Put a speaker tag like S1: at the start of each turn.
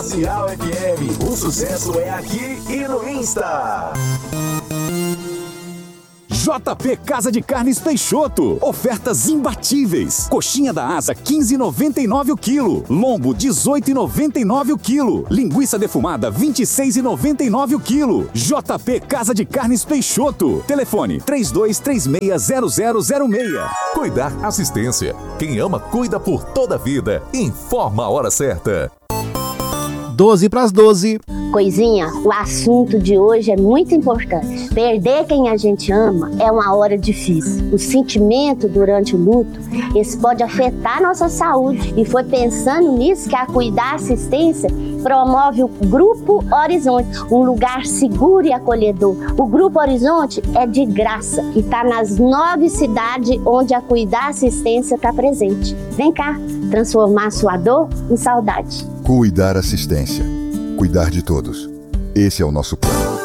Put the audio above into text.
S1: Cial FM, o sucesso é aqui e no Insta.
S2: JP Casa de Carnes Peixoto. Ofertas imbatíveis. Coxinha da asa 15,99 o quilo. Lombo 18,99 o quilo. Linguiça defumada 26,99 o quilo. JP Casa de Carnes Peixoto. Telefone 32360006.
S3: Cuidar Assistência. Quem ama, cuida por toda a vida. Informa a hora certa.
S4: 12:12.
S5: Coisinha, o assunto de hoje é muito importante. Perder quem a gente ama é uma hora difícil. O sentimento durante o luto, esse pode afetar nossa saúde. E foi pensando nisso que a Cuidar Assistência promove o Grupo Horizonte, um lugar seguro e acolhedor. O Grupo Horizonte é de graça e está nas 9 cidades onde a Cuidar Assistência está presente. Vem cá, transformar sua dor em saudade.
S6: Cuidar Assistência. Cuidar de todos. Esse é o nosso plano.